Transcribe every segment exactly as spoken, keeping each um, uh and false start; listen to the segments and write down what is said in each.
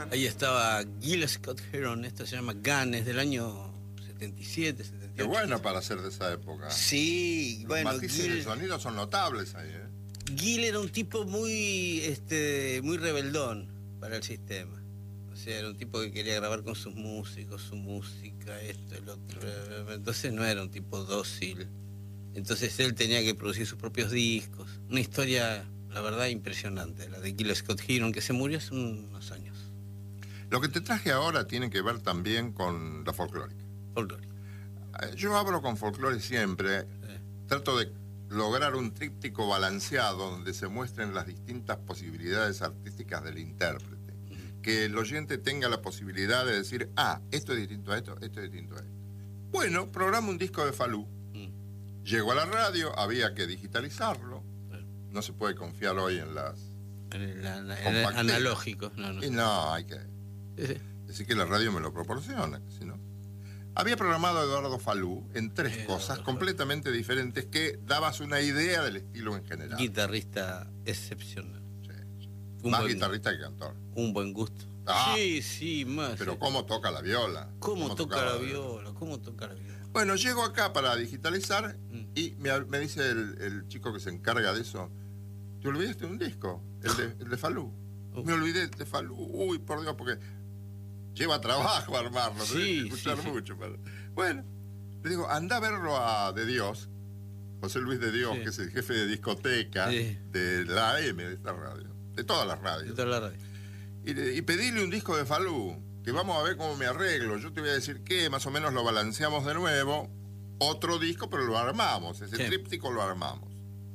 Ahí estaba Gil Scott Heron, esto se llama Gun, es del año setenta y siete, setenta y ocho. Qué bueno para ser de esa época. Sí, Los bueno, matices Gil, de sonido son notables ahí, ¿eh? Gil era un tipo muy, este, muy rebeldón para el sistema. O sea, era un tipo que quería grabar con sus músicos, su música, esto, el otro. Entonces no era un tipo dócil. Entonces él tenía que producir sus propios discos. Una historia, la verdad, impresionante, la de Gil Scott Heron, que se murió hace unos años. Lo que te traje ahora tiene que ver también con la folclórica. Folclórica. Yo hablo con folclore siempre. Sí. Trato de lograr un tríptico balanceado donde se muestren las distintas posibilidades artísticas del intérprete. Uh-huh. Que el oyente tenga la posibilidad de decir, ah, esto es distinto a esto, esto es distinto a esto. Bueno, programa un disco de Falú. Uh-huh. Llegó a la radio, había que digitalizarlo. Uh-huh. No se puede confiar hoy en las... En el, en el analógico. No, no. Y no, hay que sí, sí. decir que la radio me lo proporciona, si no... Había programado a Eduardo Falú en tres Eduardo cosas Falú. completamente diferentes que dabas una idea del estilo en general. Guitarrista excepcional. Sí, sí. Un Más buen, guitarrista que cantor. Un buen gusto. Ah, sí, sí, más. Pero sí. cómo toca la viola. ¿Cómo, ¿Cómo toca la viola? viola? ¿Cómo toca la viola? Bueno, llego acá para digitalizar mm. y me, me dice el, el chico que se encarga de eso, ¿te olvidaste de un disco? El de, el de Falú. Uh. Me olvidé de Falú. Uy, por Dios, porque... lleva trabajo armarlo, sí, tenés que escuchar sí, mucho. sí. Para... Bueno, le digo, anda a verlo a De Dios, José Luis De Dios, sí. que es el jefe de discoteca sí. de la A M de esta radio, de todas las radios. De todas las radios. Y, y pedile un disco de Falú, que vamos a ver cómo me arreglo. Yo te voy a decir que más o menos lo balanceamos de nuevo, otro disco, pero lo armamos, ese sí. tríptico lo armamos.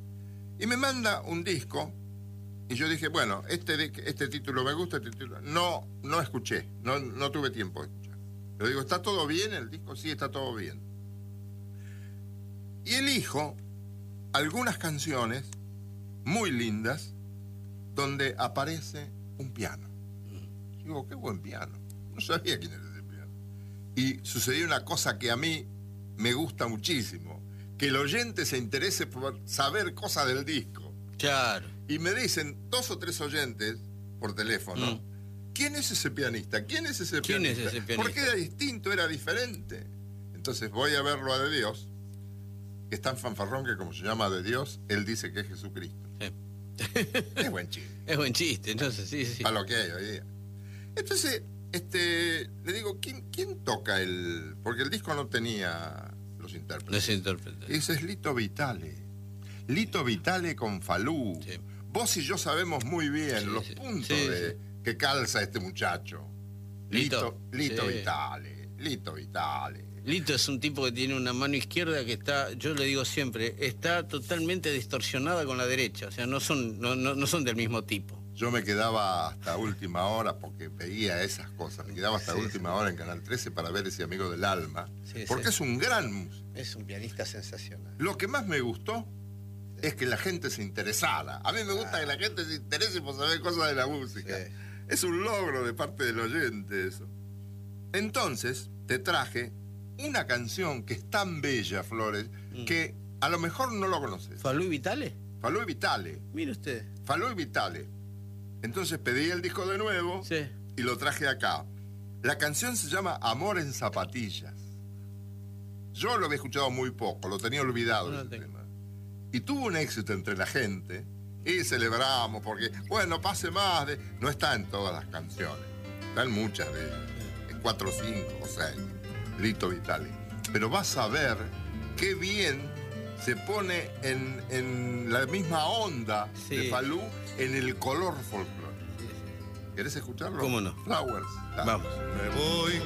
Y me manda un disco. Y yo dije, bueno, este, este título me gusta, este título... No, no escuché, no, no tuve tiempo de escuchar. Pero digo, ¿está todo bien el disco? Sí, está todo bien. Y elijo algunas canciones muy lindas donde aparece un piano. Yo digo, qué buen piano. No sabía quién era ese piano. Y sucedió una cosa que a mí me gusta muchísimo, que el oyente se interese por saber cosas del disco. Claro. Y me dicen dos o tres oyentes por teléfono, mm. ¿quién es ese pianista? ¿Quién es ese ¿Quién pianista? es ese pianista? Porque era distinto, era diferente. Entonces voy a verlo a De Dios, que es tan fanfarrón que como se llama De Dios, él dice que es Jesucristo. Sí. Es buen chiste. Es buen chiste, entonces, sí, sí. A lo que hay hoy día. Entonces, este, le digo, ¿quién, quién toca el...? Porque el disco no tenía los intérpretes. Los intérpretes. Ese es Lito Vitale. Lito Vitale con Falú. Sí. Vos y yo sabemos muy bien sí, los sí. puntos sí, de, sí. que calza este muchacho. Lito, Lito, Lito sí. Vitale, Lito Vitale. Lito es un tipo que tiene una mano izquierda que está, yo le digo siempre, está totalmente distorsionada con la derecha. O sea, no son, no, no, no son del mismo tipo. Yo me quedaba hasta última hora porque veía esas cosas. Me quedaba hasta sí, última sí. hora en Canal trece para ver ese amigo del alma. Sí, porque sí. es un gran músico. Es un pianista sensacional. Lo que más me gustó es que la gente se interesara. A mí me gusta ah. que la gente se interese por saber cosas de la música. Sí. Es un logro de parte del oyente eso. Entonces, te traje una canción que es tan bella, Flores, mm. que a lo mejor no lo conoces. ¿Falú y Vitale? Falú y Vitale. Mire usted. Falú y Vitale. Entonces pedí el disco de nuevo sí. y lo traje acá. La canción se llama Amor en Zapatillas. Yo lo había escuchado muy poco, lo tenía olvidado no, el tema. Y tuvo un éxito entre la gente y celebramos porque, bueno, pase más de... No está en todas las canciones, está en muchas de ellas, en cuatro, cinco o seis, Lito Vitale. Pero vas a ver qué bien se pone en, en la misma onda sí. de Falú en el color folclórico. Sí, sí. ¿Querés escucharlo? ¿Cómo no? Flowers. Vamos. Me voy